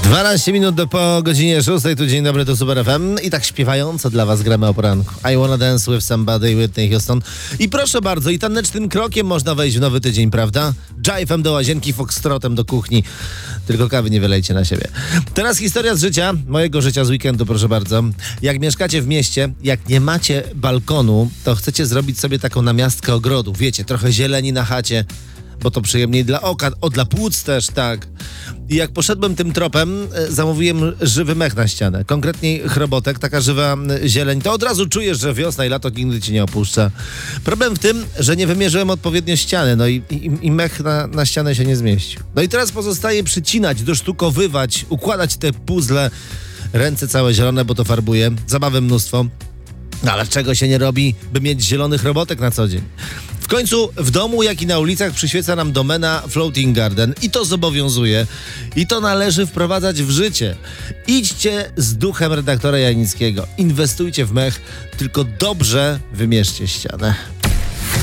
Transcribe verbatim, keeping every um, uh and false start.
dwanaście minut do po godzinie szóstej, tu dzień dobry, to Super F M i tak śpiewająco dla was gramy o poranku. I wanna dance with somebody, Whitney Houston. I proszę bardzo, i tanecznym krokiem można wejść w nowy tydzień, prawda? Jive'em do łazienki, foxtrotem do kuchni. Tylko kawy nie wylejcie na siebie. Teraz historia z życia, mojego życia z weekendu, proszę bardzo. Jak mieszkacie w mieście, jak nie macie balkonu, to chcecie zrobić sobie taką namiastkę ogrodu. Wiecie, trochę zieleni na chacie, bo to przyjemniej dla oka, o dla płuc też, tak. I jak poszedłem tym tropem, zamówiłem żywy mech na ścianę. Konkretniej chrobotek, taka żywa zieleń. To od razu czujesz, że wiosna i lato nigdy ci nie opuszcza. Problem w tym, że nie wymierzyłem odpowiednio ściany, no i, i, i mech na, na ścianę się nie zmieścił. No i teraz pozostaje przycinać, dosztukowywać, układać te puzzle. Ręce całe zielone, bo to farbuję. Zabawy mnóstwo. No ale czego się nie robi, by mieć zielonych robotek na co dzień? W końcu w domu, jak i na ulicach przyświeca nam domena Floating Garden i to zobowiązuje i to należy wprowadzać w życie. Idźcie z duchem redaktora Janickiego, inwestujcie w mech, tylko dobrze wymierzcie ścianę.